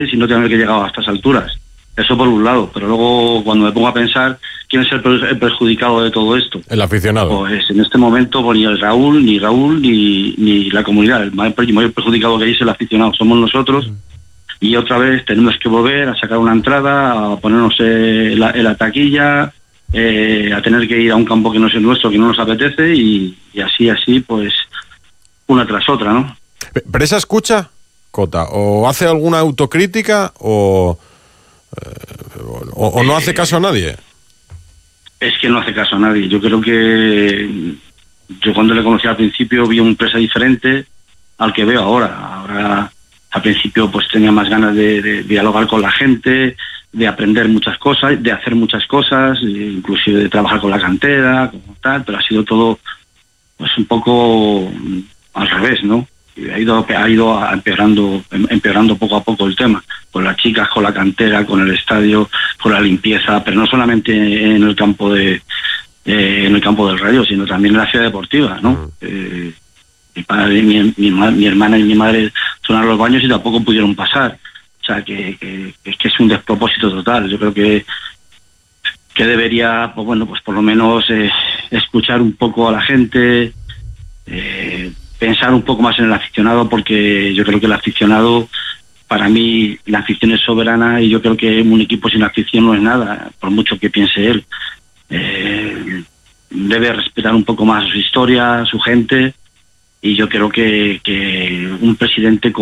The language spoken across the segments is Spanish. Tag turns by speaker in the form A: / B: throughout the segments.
A: y no tener que llegar a estas alturas. Eso por un lado, pero luego cuando me pongo a pensar quién es el perjudicado de todo esto.
B: El aficionado.
A: Pues en este momento pues, ni Raúl, ni la comunidad. El mayor perjudicado que hay es el aficionado, somos nosotros. Y otra vez tenemos que volver a sacar una entrada, a ponernos en la taquilla, a tener que ir a un campo que no es el nuestro, que no nos apetece, y así, pues, una tras otra, ¿no?
B: ¿Pero esa escucha, Cota, o hace alguna autocrítica o no hace caso a nadie?
A: Es que no hace caso a nadie. Yo creo que yo cuando le conocí al principio vi un Presa diferente al que veo ahora. Ahora, al principio, pues tenía más ganas de dialogar con la gente, de aprender muchas cosas, de hacer muchas cosas, inclusive de trabajar con la cantera, como tal, pero ha sido todo pues un poco al revés, ¿no? Ha ido empeorando poco a poco el tema, con las chicas, con la cantera, con el estadio, con la limpieza, pero no solamente en el campo del Rayo, sino también en la ciudad deportiva, ¿no? Mi padre, mi hermana y mi madre sonaron los baños y tampoco pudieron pasar. O sea, que es un despropósito total. Yo creo que debería, pues bueno, pues por lo menos escuchar un poco a la gente, pensar un poco más en el aficionado, porque yo creo que el aficionado, para mí, la afición es soberana, y yo creo que un equipo sin afición no es nada, por mucho que piense él. Debe respetar un poco más su historia, su gente, y yo creo que un presidente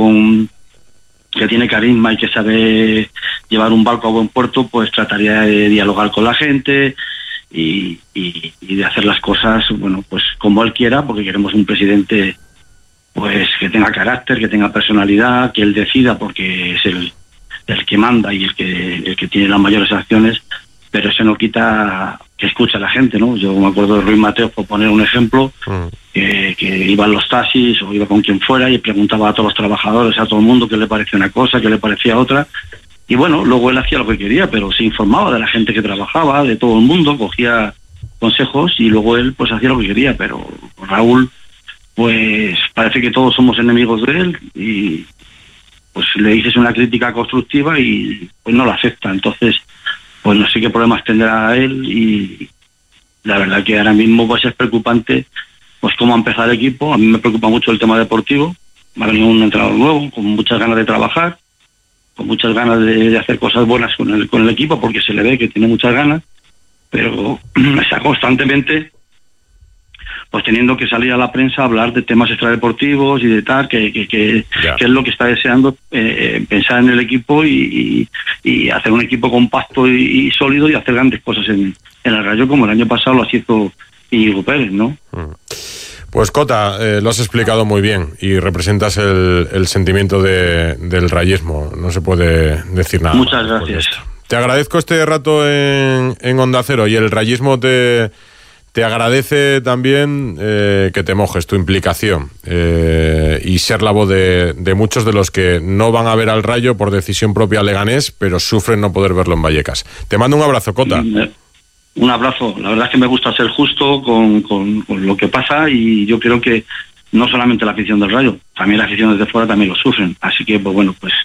A: que tiene carisma y que sabe llevar un barco a buen puerto, pues trataría de dialogar con la gente y de hacer las cosas, bueno, pues como él quiera, porque queremos un presidente pues que tenga carácter, que tenga personalidad, que él decida, porque es el que manda y el que tiene las mayores acciones, pero eso no quita que escuche a la gente, ¿no? Yo me acuerdo de Ruiz Mateos, por poner un ejemplo, que iba en los taxis o iba con quien fuera y preguntaba a todos los trabajadores, a todo el mundo, qué le parecía una cosa, qué le parecía otra. Y bueno, luego él hacía lo que quería, pero se informaba de la gente que trabajaba, de todo el mundo, cogía consejos y luego él pues hacía lo que quería. Pero Raúl, pues parece que todos somos enemigos de él, y pues le dices una crítica constructiva y pues no la acepta. Entonces, pues no sé qué problemas tendrá él, y la verdad que ahora mismo pues es preocupante pues cómo ha empezado el equipo. A mí me preocupa mucho el tema deportivo. Me ha venido un entrenador nuevo con muchas ganas de trabajar, con muchas ganas de hacer cosas buenas con el equipo, porque se le ve que tiene muchas ganas, pero está constantemente pues teniendo que salir a la prensa a hablar de temas extradeportivos y de tal, que es lo que está deseando, pensar en el equipo y hacer un equipo compacto y sólido, y hacer grandes cosas en el Rayo, como el año pasado lo hizo Íñigo Pérez, ¿no?
B: Pues Cota, lo has explicado muy bien y representas el sentimiento del rayismo, no se puede decir nada.
A: Muchas gracias.
B: Te agradezco este rato en Onda Cero, y el rayismo te agradece también que te mojes, tu implicación, y ser la voz de muchos de los que no van a ver al Rayo por decisión propia Leganés, pero sufren no poder verlo en Vallecas. Te mando un abrazo, Cota.
A: Un abrazo. La verdad es que me gusta ser justo con lo que pasa, y yo creo que no solamente la afición del Rayo, también la afición desde fuera también lo sufren. Así que, pues bueno, pues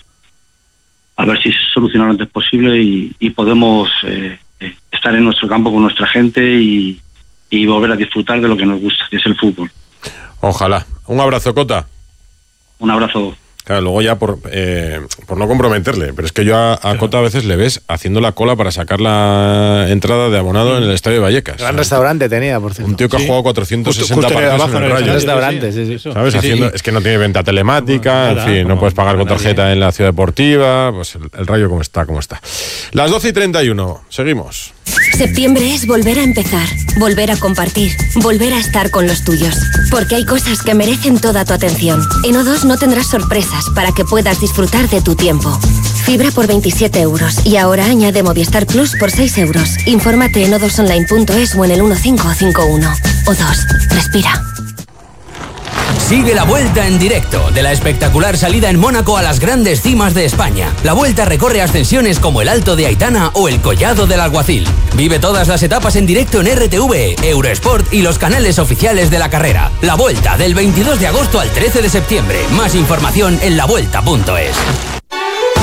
A: a ver si se soluciona lo antes posible y podemos estar en nuestro campo con nuestra gente y volver a disfrutar de lo que nos gusta, que es el fútbol.
B: Ojalá. Un abrazo, Cota.
A: Un abrazo.
B: Claro, luego ya por no comprometerle, pero es que yo a Cota a veces le ves haciendo la cola para sacar la entrada de abonado en el Estadio de Vallecas.
C: Gran restaurante tenía, por cierto.
B: Un tío que ha jugado 460 partidos en el Rayo.
C: Restaurante, sí.
B: ¿Sabes? Es que no tiene venta telemática, en fin, no puedes pagar con tarjeta en la ciudad deportiva, pues el Rayo como está. Las 12:31, seguimos.
D: Septiembre es volver a empezar, volver a compartir, volver a estar con los tuyos. Porque hay cosas que merecen toda tu atención. En O2 no tendrás sorpresas para que puedas disfrutar de tu tiempo. Fibra por 27 euros y ahora añade Movistar Plus por 6 euros. Infórmate en o2online.es o en el 1551. O2, respira.
E: Sigue la Vuelta en directo, de la espectacular salida en Mónaco a las grandes cimas de España. La Vuelta recorre ascensiones como el Alto de Aitana o el Collado del Alguacil. Vive todas las etapas en directo en RTV, Eurosport y los canales oficiales de la carrera. La Vuelta, del 22 de agosto al 13 de septiembre. Más información en lavuelta.es.